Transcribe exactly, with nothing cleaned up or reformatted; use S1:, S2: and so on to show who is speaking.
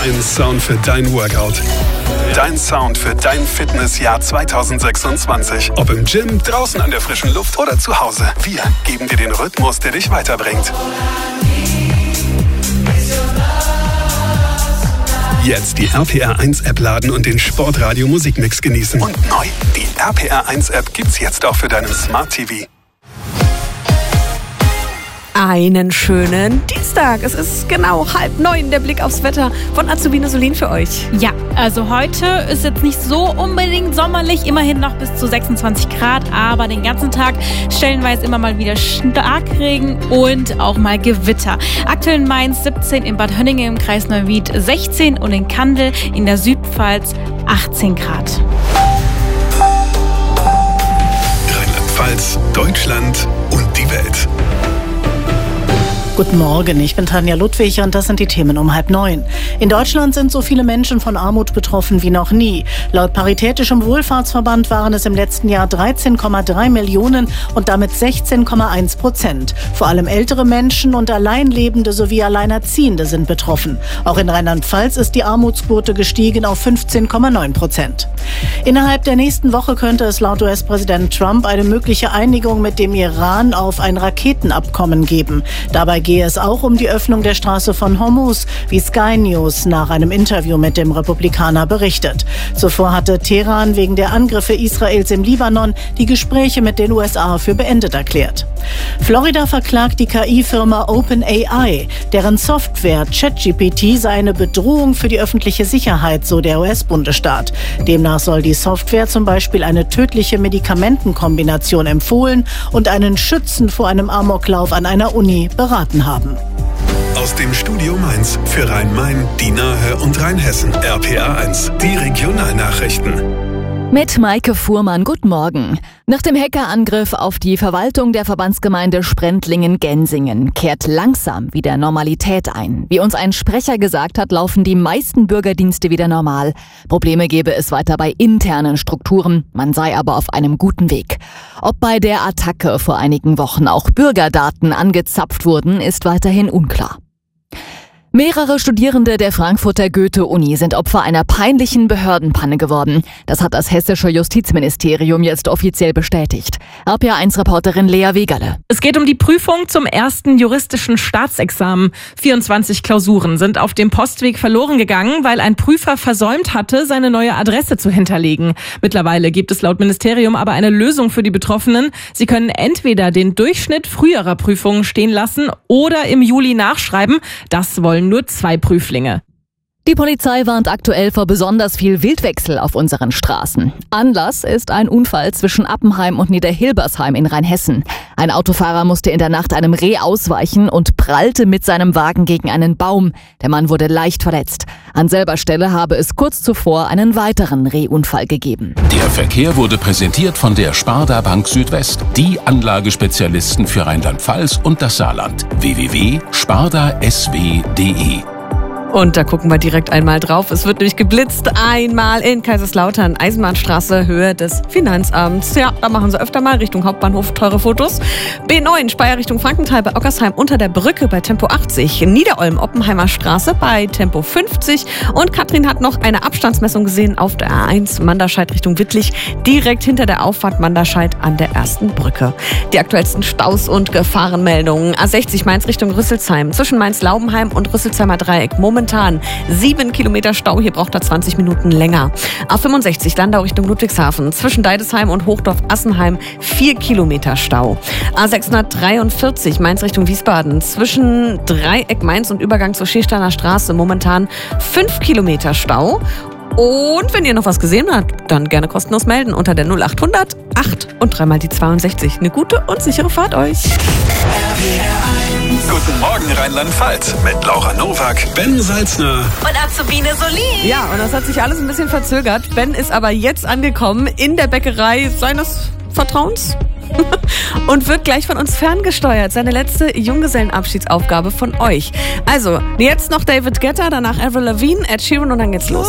S1: Dein Sound für dein Workout. Dein Sound für dein Fitnessjahr zweitausendsechsundzwanzig. Ob im Gym, draußen an der frischen Luft oder zu Hause. Wir geben dir den Rhythmus, der dich weiterbringt. Jetzt die R P R eins App laden und den Sportradio Musikmix genießen. Und neu, die R P R eins App gibt's jetzt auch für deinen Smart T V.
S2: Einen schönen Dienstag. Es ist genau halb neun, der Blick aufs Wetter von Azubine Solin für euch.
S3: Ja, also heute ist jetzt nicht so unbedingt sommerlich, immerhin noch bis zu sechsundzwanzig Grad, aber den ganzen Tag stellenweise immer mal wieder Starkregen und auch mal Gewitter. Aktuell in Mainz siebzehn, in Bad Hönningen im Kreis Neuwied sechzehn und in Kandel in der Südpfalz achtzehn Grad.
S1: Rheinland-Pfalz, Deutschland und die Welt.
S4: Guten Morgen, ich bin Tanja Ludwig und das sind die Themen um halb neun. In Deutschland sind so viele Menschen von Armut betroffen wie noch nie. Laut Paritätischem Wohlfahrtsverband waren es im letzten Jahr dreizehn Komma drei Millionen und damit sechzehn Komma eins Prozent. Vor allem ältere Menschen und Alleinlebende sowie Alleinerziehende sind betroffen. Auch in Rheinland-Pfalz ist die Armutsquote gestiegen auf fünfzehn Komma neun Prozent. Innerhalb der nächsten Woche könnte es laut U S-Präsident Trump eine mögliche Einigung mit dem Iran auf ein Raketenabkommen geben. Dabei gehe es auch um die Öffnung der Straße von Hormuz, wie Sky News nach einem Interview mit dem Republikaner berichtet. Zuvor hatte Teheran wegen der Angriffe Israels im Libanon die Gespräche mit den U S A für beendet erklärt. Florida verklagt die K I-Firma OpenAI. Deren Software ChatGPT sei eine Bedrohung für die öffentliche Sicherheit, so der U S-Bundesstaat. Demnach soll die Software zum Beispiel eine tödliche Medikamentenkombination empfohlen und einen Schützen vor einem Amoklauf an einer Uni beraten haben.
S1: Aus dem Studio Mainz für Rhein-Main, die Nahe und Rheinhessen. R P R eins, die Regionalnachrichten.
S5: Mit Maike Fuhrmann, guten Morgen. Nach dem Hackerangriff auf die Verwaltung der Verbandsgemeinde Sprendlingen-Gensingen kehrt langsam wieder Normalität ein. Wie uns ein Sprecher gesagt hat, laufen die meisten Bürgerdienste wieder normal. Probleme gebe es weiter bei internen Strukturen, man sei aber auf einem guten Weg. Ob bei der Attacke vor einigen Wochen auch Bürgerdaten angezapft wurden, ist weiterhin unklar. Mehrere Studierende der Frankfurter Goethe-Uni sind Opfer einer peinlichen Behördenpanne geworden. Das hat das hessische Justizministerium jetzt offiziell bestätigt. R P R eins Reporterin Lea Wegerle.
S6: Es geht um die Prüfung zum ersten juristischen Staatsexamen. vierundzwanzig Klausuren sind auf dem Postweg verloren gegangen, weil ein Prüfer versäumt hatte, seine neue Adresse zu hinterlegen. Mittlerweile gibt es laut Ministerium aber eine Lösung für die Betroffenen. Sie können entweder den Durchschnitt früherer Prüfungen stehen lassen oder im Juli nachschreiben. Das wollen nur zwei Prüflinge.
S5: Die Polizei warnt aktuell vor besonders viel Wildwechsel auf unseren Straßen. Anlass ist ein Unfall zwischen Appenheim und Niederhilbersheim in Rheinhessen. Ein Autofahrer musste in der Nacht einem Reh ausweichen und prallte mit seinem Wagen gegen einen Baum. Der Mann wurde leicht verletzt. An selber Stelle habe es kurz zuvor einen weiteren Rehunfall gegeben.
S7: Der Verkehr wurde präsentiert von der Sparda Bank Südwest, die Anlagespezialisten für Rheinland-Pfalz und das Saarland. w w w punkt sparda s w punkt d e
S2: Und da gucken wir direkt einmal drauf. Es wird nämlich geblitzt. Einmal in Kaiserslautern, Eisenbahnstraße, Höhe des Finanzamts. Ja, da machen sie öfter mal Richtung Hauptbahnhof teure Fotos. B neun, Speyer Richtung Frankenthal bei Ockersheim unter der Brücke bei Tempo achtzig. Niederolm, Oppenheimer Straße bei Tempo fünfzig. Und Katrin hat noch eine Abstandsmessung gesehen auf der A eins, Manderscheid Richtung Wittlich, direkt hinter der Auffahrt Manderscheid an der ersten Brücke. Die aktuellsten Staus und Gefahrenmeldungen. A sechzig Mainz Richtung Rüsselsheim. Zwischen Mainz-Laubenheim und Rüsselsheimer Dreieck. Momentan sieben Kilometer Stau, hier braucht er zwanzig Minuten länger. A fünfundsechzig Landau Richtung Ludwigshafen, zwischen Deidesheim und Hochdorf-Assenheim vier Kilometer Stau. A sechshundertdreiundvierzig Mainz Richtung Wiesbaden, zwischen Dreieck Mainz und Übergang zur Schiersteiner Straße momentan fünf Kilometer Stau. Und wenn ihr noch was gesehen habt, dann gerne kostenlos melden unter der null achthundert acht und dreimal die zweiundsechzig. Eine gute und sichere Fahrt euch.
S1: Guten Morgen Rheinland-Pfalz mit Laura Nowak, Ben Salzner
S3: Und Azubine Solin.
S2: Ja, und das hat sich alles ein bisschen verzögert. Ben ist aber jetzt angekommen in der Bäckerei seines Vertrauens und wird gleich von uns ferngesteuert. Seine letzte Junggesellenabschiedsaufgabe von euch. Also, jetzt noch David Guetta, danach Avril Lavigne, Ed Sheeran und dann geht's los.